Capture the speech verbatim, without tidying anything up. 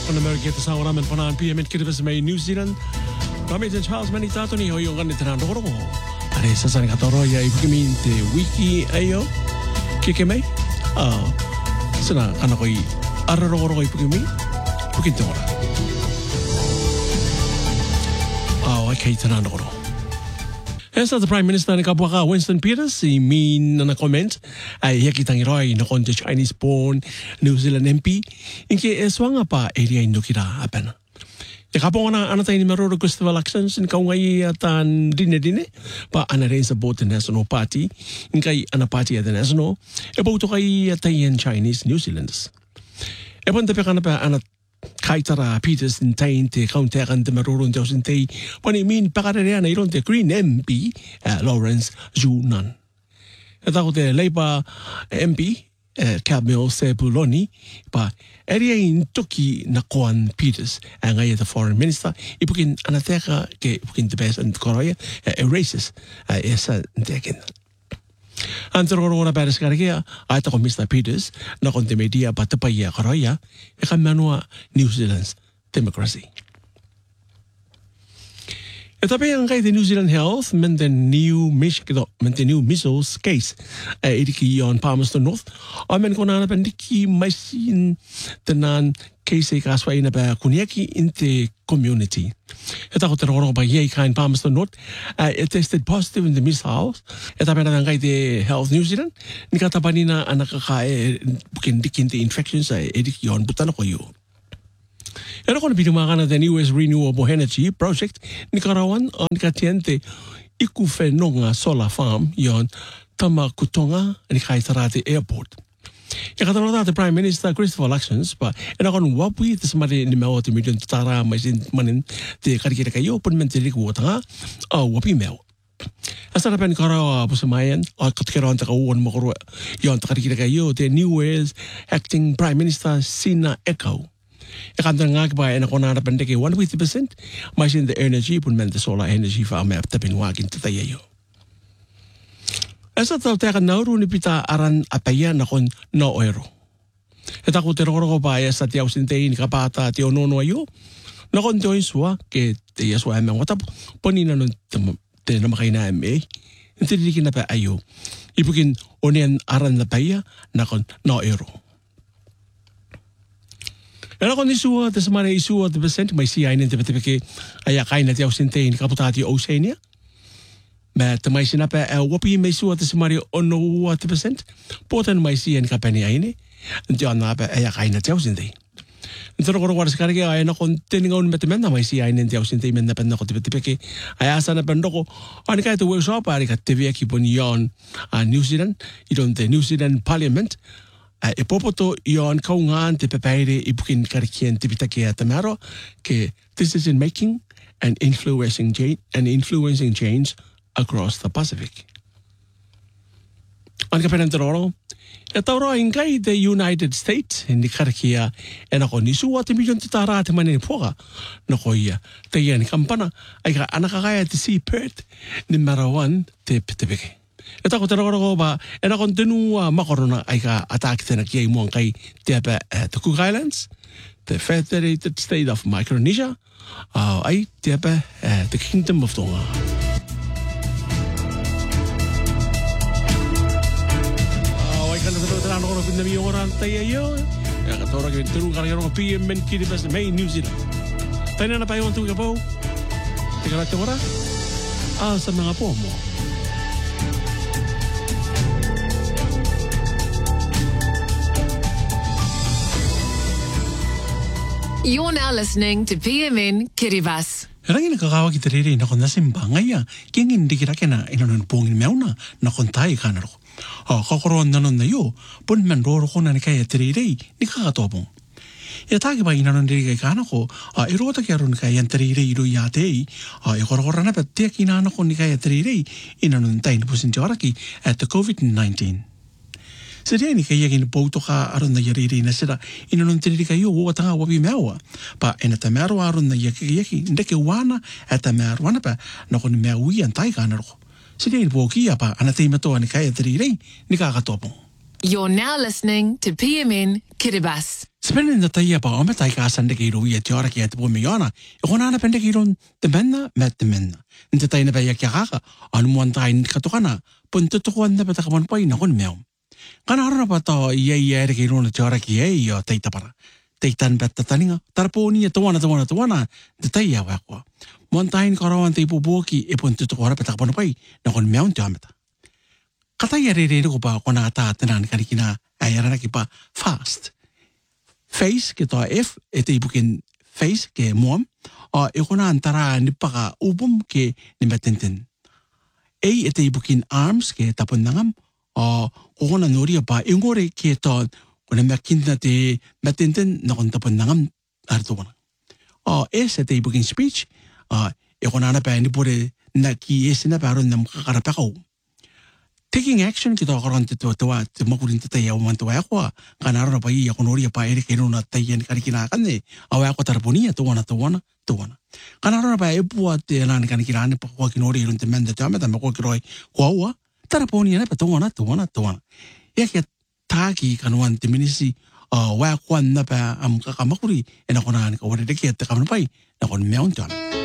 Pan America te sawa namin panaan P M Kiribati may New Zealand. Kami din Charles Manitato ni Hoyo nga nitinan ko ko. Are sa sa katoro ya ibukimin te wiki ayo. Kikemay. Ah. Sana ana ko i araro ko ibukimin. Bukin te ora. Ah, okay tinan ko. Esa the Prime Minister ni Kabwaka Winston Peters si min na comment ay yakitang iroy na konti Chinese born New Zealand M P inke eswanga pa area indukira apen. Ikapo na anatay ni Maruro Gustav elections in kaungay atan dine-dine pa anarin sa both the National Party in kay anapati at the National e boto kay atayan Chinese New Zealanders. E pon tepe kana pa anat Kaitara Peters in tain te kaunteran de Marurun Dawson te poni min pakararea na iron te Green M P uh, Lawrence Junan. At ako te Labour M P uh, Camille Sepuloni pa area in Toki na Koan Peters ang ay the foreign minister ipukin anateka ke ipukin the best and Korea uh, racist uh, esa ntekin. Antero na Paris karakia ay ta ko Mister Peters na konti media patapaya karaya e kamanua New Zealand's democracy. Etape ang kay the New Zealand Health men the new Michigan men the new measles case ay idiki on Palmerston North amen ko na pandiki machine tenan case kaswa ina ba kunyaki inte community. Ito ko teroro ba yay kain Palmerston North uh, it tested positive in the measles. Ito pa na kay the Health New Zealand ni katapani na anak ka bukin dikin the infections ay edik yon butan ko yo. Ito ko na binumakan na the U S Renewable Energy Project ni karawan on katiente ikufenonga solar farm yon tama kutonga ni kay Tarate Airport. Yakatalo the Prime Minister Christopher Luxons pa ena kon wapi tes mari ni mao ti million tara masin manin te karikira kayo pun menteri ko tanga oh wapi mao asara pen karawa pusamayan o katkero anta kawon mo ko yon karikira kayo the new ways acting Prime Minister Sina Echo yakanta nga ba ena kon na pendeke one percent masin the energy pun men the solar energy farm ap tapin wagin tatayo. Esa tau teka nauru ni pita aran apaya na kon no euro. Eta ko teroro ko pa esa tiaw sintei ni kapata tio nono ayo. Na kon tio insua ke te yaswa eme watap poni na nun te na makaina eme. Inte dikin na pa ayo. Ipukin onen aran na paya na kon no euro. Era kon isua te samara isua te percent may siya inin te petepeke ayakain na tiaw sintei ni kapata tio Oceania. Ma te mai sina pa e wapi mai sua te samari ono te percent potan mai sian ka pani aine nti ana pa e kaina tau sindei ntoro ko waras karge ai na kon teningon met men na mai si aine tau sindei men na pen na ko te peke ai asa na pen ko ani ka te workshop ari ka te via ki ponion a New Zealand i don the New Zealand Parliament e popoto ion kaungan te pepeire i bukin karkien te pitake at maro ke this is in making and influencing change and influencing change across the Pacific. Ang kapenantoro, ito rin kay the United States, hindi karakia, en ako ni suwa ti milyon titara at manin po ka, na koya, tayan kampana, ay ka anakakaya ti si Perth, ni Marawan, ti Pitibike. Ito ako taroro ko ba, en ako tinunga makorona, ay ka atake ti nakyay mo ang kay tiapa the Cook Islands, the Federated State of Micronesia, uh, ay tiapa the Kingdom of Tonga. Ano ko na pinami yung oran tayo yun. Kaya katora kayo turong karagano ko P M Kiribati may New Zealand. Tayo na na pa yung tuwi ka po. Tika natin ora. Ah, sa mga po mo. You're now listening to P M N Kiribati. Rangin nakakawag kita rin na kung nasimbangay ya. Kaya hindi kira kaya na inanon pongin mew na na kung tayo ka na rin. Ah, kakoroon na nun na yo, pun men roro ko na ni kaya tirirei, ni kakatopong. Yatagi ba inanon diri kay kana ko, ah, irota kaya ron kaya tirirei iro yatei, ah, ikorokora na pat tiyak inana ko ni kaya tirirei, inanon tayo na pusin tiwaraki at the COVID nineteen. Sa diyan ni kaya giniboto ka aron na yariri na sila, inanon tiriri kayo, wata nga wabi mewa. Pa, inatamero aron na yaki-yaki, ndeke wana, atamero wana pa, na kung mewi ang tayo ka na ro. Sila yung bukiya pa, anatay mato ni kaya tirirei, ni kakatopong. You're now listening to P M N Kiribati. Spending the day about me tai ka sande ki ro ye tiara ki atu me yana. E kona na pende ki ro te menna met te menna. Nte tai na ba ya ki ga anu mon tai ni ka to kana pun tu to anda ba ta ka mon pai na kon meo. Kana ro ba to ye ye ki ro na tiara ki ye yo tai ta para. Tai tan bet ta taninga. Tarpo ni to wana to wana to wana te tai ya wa ko. Mon tai ni ka ro an te po bo ki e pun tu to ora ba ta ka mon pai na kon meo te amata. Kata ya re re ko ba kona ta tenan ka ni kina ayara na ki pa fast. Face ke toa F e te ipukin face ke moam o e kona antara ni paka ubum ke ni matenten. A e te ipukin arms ke tapon nangam o kona noria pa ingore ke toa kona makinta te matenten na kon tapon nangam arto wana. O S e te ipukin speech o e kona na pa ni pore na ki esi na pa aron nam kakarapakaw. Taking action kita orang tu tu tu tu makurin tu tayau mantu aku kan arah apa iya konori apa eri keno na tayan kari kina kan ni awak aku terpunia tu wana tu wana tu wana kan arah apa ibu ati lan kan kira ni pakwa kinori irun temen tu ame tapi aku kiroi kuawa terpunia ni tu wana tu wana tu wana ya kita taki kan wan teminisi awak aku anda pa am kakamakuri enak konan kau ada dekat kamu pai nak kon meon tu wana.